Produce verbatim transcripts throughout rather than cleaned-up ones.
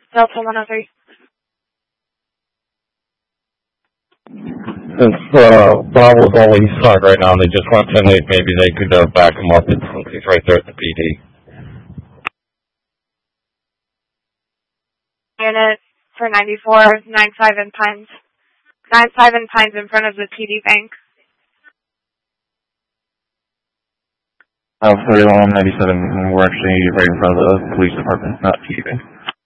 Delta one oh three. Since uh, Bravo's only stuck right now, they just want to know if maybe they could uh, back him up. It's, he's right there at the P D. Unit for ninety-four, nine five and Pines. nine five and Pines in front of the T D Bank. Uh, thirty-one ninety-seven, we're actually right in front of the police department, not T D Bank.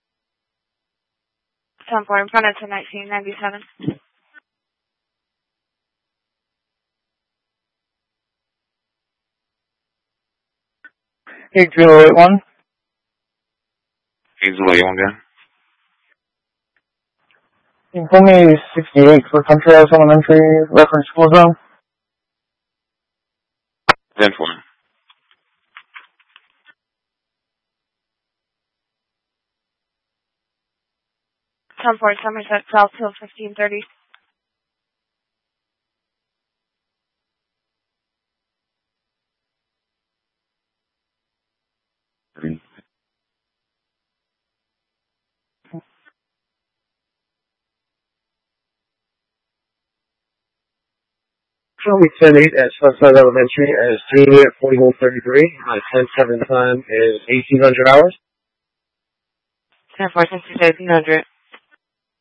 ten four in front of nineteen ninety-seven. eight zero eight one. eight zero eight one again. Inform me sixty-eight for Country House Elementary, reference school zone. ten four. ten four, Somerset South till fifteen thirty. Show me ten eight at Sunset Elementary as Junior at forty-one thirty-three. My ten seven time is eighteen hundred hours. ten four, sixty-six, eighteen hundred.